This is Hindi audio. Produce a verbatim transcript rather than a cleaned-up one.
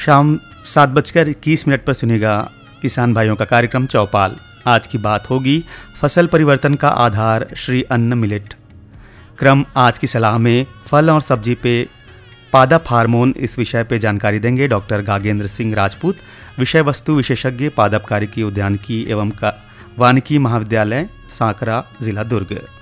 शाम सात बजकर इक्कीस मिनट पर सुनेगा किसान भाइयों का कार्यक्रम चौपाल। आज की बात होगी फसल परिवर्तन का आधार श्री अन्न मिलेट। क्रम आज की सलाह में फल और सब्जी पे पादप हार्मोन, इस विषय पे जानकारी देंगे डॉक्टर गागेंद्र सिंह राजपूत, विषय वस्तु विशेषज्ञ, पादप कार्यकी, उद्यानिकी एवं वानिकी महाविद्यालय सांकरा, जिला दुर्ग।